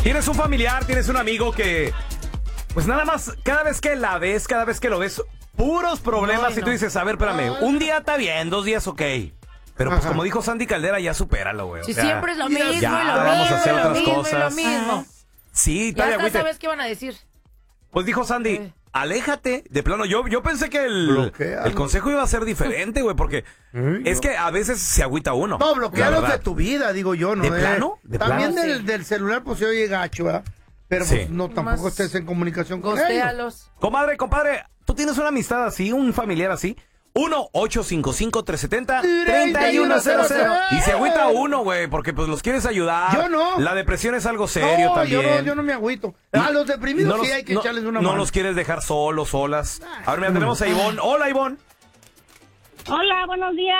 Tienes un familiar, tienes un amigo que, pues nada más, cada vez que la ves, cada vez que lo ves, puros problemas. Y tú dices, a ver, espérame, un día está bien, 2 días ok. Pero pues como dijo Sandy Caldera, ya supéralo, güey. Si siempre es lo mismo, ya, y lo vamos mismo, a hacer y lo otras mismo, cosas. y lo mismo. Sí, Ya todavía, hasta güey. sabes qué van a decir. Pues dijo Sandy, aléjate. De plano, yo pensé que el Bloquéalo. consejo iba a ser diferente, güey, porque es que a veces se agüita uno. No, la bloquealos verdad. de tu vida, digo yo, ¿no? ¿De plano? ¿De También plano? del celular, pues se oye gacho, ¿verdad? Pero Sí. pues no, tampoco Más estés en comunicación con ellos. Gostéalos. Comadre, compadre, ¿tú tienes una amistad así, un familiar así? 1-855-370-3100. Y se agüita uno, güey, porque pues los quieres ayudar. Yo no. La depresión es algo serio No, también. yo no me agüito. A los deprimidos No sí los- hay que no- echarles una No mano. los quieres dejar solos, solas. A ver, mira, tenemos a Ivonne. Hola, Ivonne. Hola, buenos días.